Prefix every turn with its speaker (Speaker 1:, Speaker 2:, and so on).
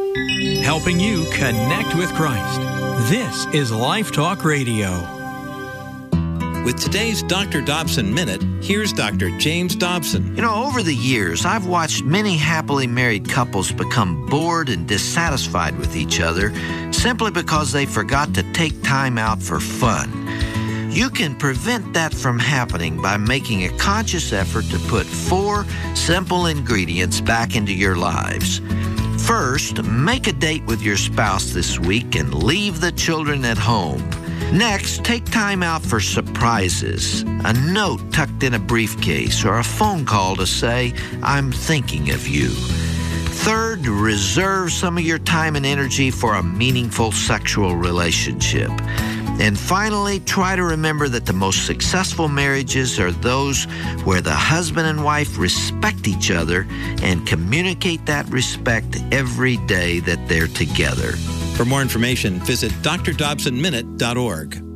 Speaker 1: helping you connect with Christ. This is Life Talk Radio.
Speaker 2: With today's Dr. Dobson Minute, here's Dr. James Dobson.
Speaker 3: You know, over the years, I've watched many happily married couples become bored and dissatisfied with each other simply because they forgot to take time out for fun. You can prevent that from happening by making a conscious effort to put 4 simple ingredients back into your lives. First, make a date with your spouse this week and leave the children at home. Next, take time out for surprises, a note tucked in a briefcase, or a phone call to say, "I'm thinking of you." Third, reserve some of your time and energy for a meaningful sexual relationship. And finally, try to remember that the most successful marriages are those where the husband and wife respect each other and communicate that respect every day that they're together.
Speaker 2: For more information, visit drdobsonminute.org.